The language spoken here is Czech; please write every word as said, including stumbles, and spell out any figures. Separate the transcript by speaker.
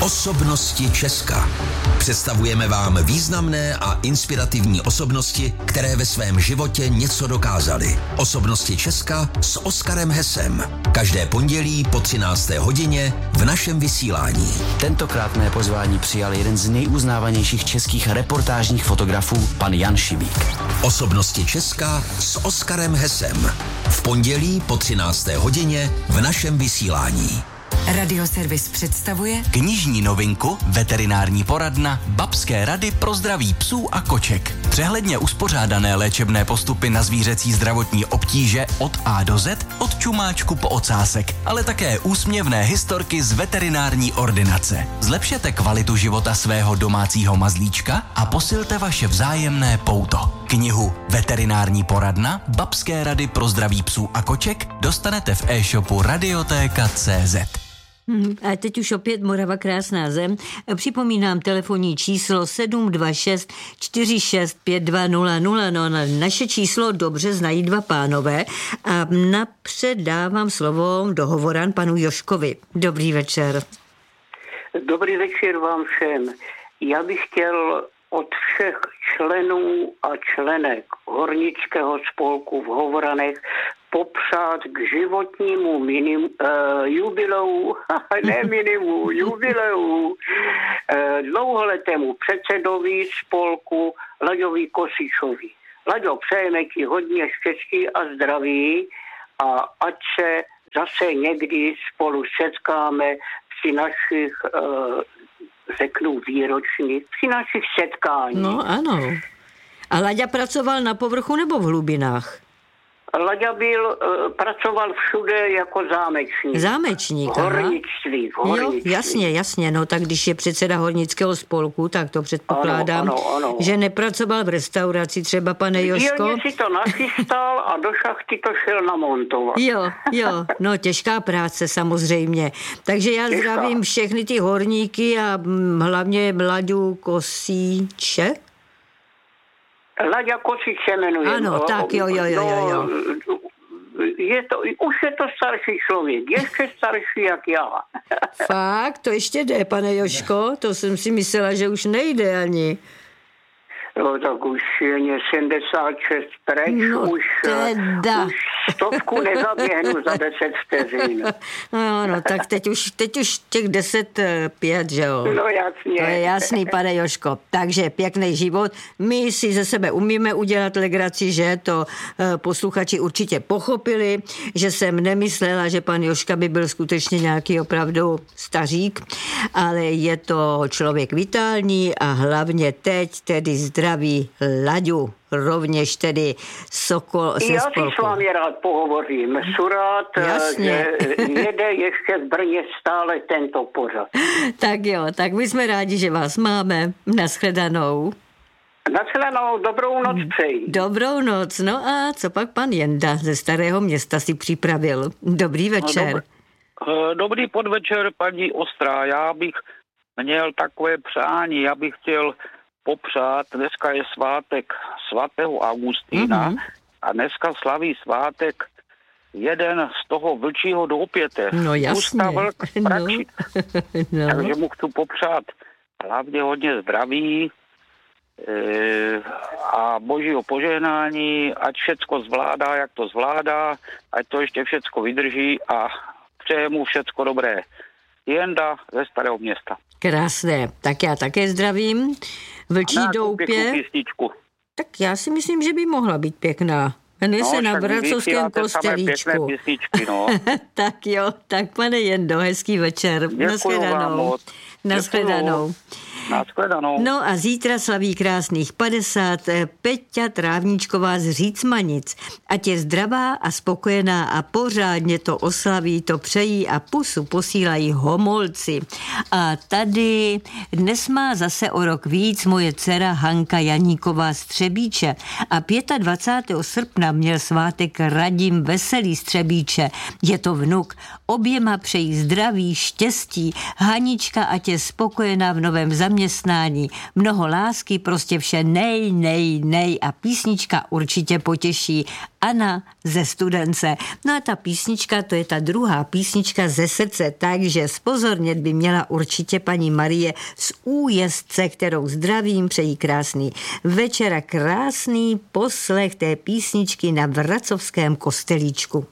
Speaker 1: Osobnosti Česka. Představujeme vám významné a inspirativní osobnosti, které ve svém životě něco dokázaly. Osobnosti Česka s Oskarem Hesem. Každé pondělí po třinácté hodině v našem vysílání.
Speaker 2: Tentokrát mé pozvání přijal jeden z nejuznávanějších českých reportážních fotografů, pan Jan Šibík.
Speaker 1: Osobnosti Česka s Oskarem Hesem. V pondělí po třinácté hodině v našem vysílání.
Speaker 3: Radioservis představuje
Speaker 2: knižní novinku Veterinární poradna Babské rady pro zdraví psů a koček. Přehledně uspořádané léčebné postupy na zvířecí zdravotní obtíže od A do Z, od čumáčku po ocásek, ale také úsměvné historky z veterinární ordinace. Zlepšete kvalitu života svého domácího mazlíčka a posilte vaše vzájemné pouto. Knihu Veterinární poradna Babské rady pro zdraví psů a koček dostanete v e-shopu radiotéka tečka cé zet.
Speaker 4: A teď už opět Morava krásná zem. Připomínám telefonní číslo sedm dva šest čtyři šest pět dva nula nula. No, naše číslo dobře znají dva pánové a napřed dávám slovo do hovoran panu Joškovi. Dobrý večer.
Speaker 5: Dobrý večer vám všem. Já bych chtěl od všech členů a členek hornického spolku v Hovoranech popřát k životnímu minim, uh, jubileu, ne minimu, jubileu, uh, dlouholetému předsedovi spolku Laďovi Kosičovi. Laďo, přejeme ti hodně štěstí a zdraví a ať se zase někdy spolu setkáme při našich, uh, řeknu výročních, při našich setkáních.
Speaker 4: No ano. A Laďa pracoval na povrchu nebo v hlubinách?
Speaker 5: Laďa byl, uh, pracoval všude jako zámečník.
Speaker 4: Zámečník,
Speaker 5: v hornictví, v hornictví.
Speaker 4: Jo, jasně, jasně, no tak když je předseda hornického spolku, tak to předpokládám,
Speaker 5: ano, ano, ano.
Speaker 4: že nepracoval v restauraci třeba, pane Joško.
Speaker 5: Dílně si to nachystal a do šachty to šel namontovat.
Speaker 4: Jo, jo, no těžká práce samozřejmě. Takže já těžká. Zdravím všechny ty horníky a hlavně Laďu Kosíče.
Speaker 5: Laďa Kosič se jmenuje.
Speaker 4: Ano, tak jo, jo, jo, jo, jo.
Speaker 5: Je to, už je to starší člověk, ještě starší jak já.
Speaker 4: Fakt, to ještě jde, pane Joško? To jsem si myslela, že už nejde ani.
Speaker 5: No tak už je mě sedmdesát šest preč,
Speaker 4: no,
Speaker 5: už, už stovku nezaběhnu za deset vteřin.
Speaker 4: No, no, tak teď už, teď už těch deset pět, že jo?
Speaker 5: No jasně.
Speaker 4: To je jasný, pane Joško. Takže pěkný život. My si ze sebe umíme udělat legraci, že to posluchači určitě pochopili, že jsem nemyslela, že pan Joška by byl skutečně nějaký opravdu stařík, ale je to člověk vitální a hlavně teď tedy zdraví Laďu, rovněž tedy Sokol se
Speaker 5: Já
Speaker 4: spolku.
Speaker 5: si s vámi rád pohovořím. Surád, že jede ještě v Brně stále tento pořad.
Speaker 4: Tak jo, tak my jsme rádi, že vás máme. Nashledanou.
Speaker 5: Nashledanou, dobrou noc přeji.
Speaker 4: Dobrou noc, no a co pak pan Jenda ze Starého Města si připravil? Dobrý večer.
Speaker 6: No, dobrý podvečer, paní Ostrá. Já bych měl takové přání, já bych chtěl popřát, dneska je svátek svatého Augustína mm-hmm. a dneska slaví svátek jeden z toho vlčího doupěte.
Speaker 4: No jasně.
Speaker 6: Vlk z Praxi.
Speaker 4: No.
Speaker 6: Takže mu chci popřát hlavně hodně zdraví e, a božího požehnání, ať všecko zvládá, jak to zvládá, ať to ještě všecko vydrží a přeje mu všecko dobré. Jenda ze Starého Města.
Speaker 4: Krásné. Tak já také zdravím. Vlčí doupě. Tak já si myslím, že by mohla být pěkná. Jmenuje
Speaker 6: no,
Speaker 4: se na Bracovském kostelíčku.
Speaker 6: No.
Speaker 4: Tak jo, tak pane Jendo, hezký večer. Nashledanou. Nashledanou.
Speaker 6: Nashledanou.
Speaker 4: No a zítra slaví krásných padesát Peťa Trávníčková z Řícmanic. Ať je zdravá a spokojená a pořádně to oslaví, to přejí a pusu posílají Homolci. A tady dnes má zase o rok víc moje dcera Hanka Janíková z Třebíče a dvacátého pátého srpna měl svátek Radim Veselý z Třebíče. Je to vnuk. Oběma přejí zdraví, štěstí. Hanička, ať je spokojená v novém zaměstnání zaměstnání, mnoho lásky, prostě vše nej, nej, nej a písnička určitě potěší. Anna ze Studence. No a ta písnička, to je ta druhá písnička ze srdce, takže spozornět by měla určitě paní Marie z Újezdce, kterou zdravím, přejí krásný večer a krásný poslech té písničky na Vracovském kostelíčku.